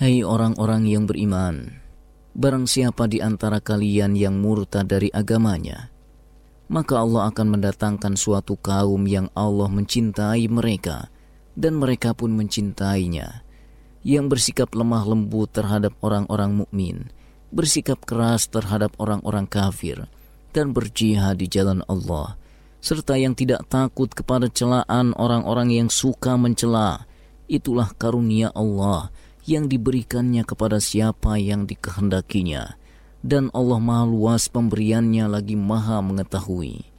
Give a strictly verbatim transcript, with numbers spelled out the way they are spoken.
Hai orang-orang yang beriman, barang siapa di antara kalian yang murtad dari agamanya, maka Allah akan mendatangkan suatu kaum yang Allah mencintai mereka, dan mereka pun mencintainya, yang bersikap lemah lembut terhadap orang-orang mukmin, bersikap keras terhadap orang-orang kafir, dan berjihad di jalan Allah, serta yang tidak takut kepada celaan orang-orang yang suka mencela. Itulah karunia Allah yang diberikannya kepada siapa yang dikehendakinya, dan Allah Maha Luas pemberiannya lagi Maha Mengetahui.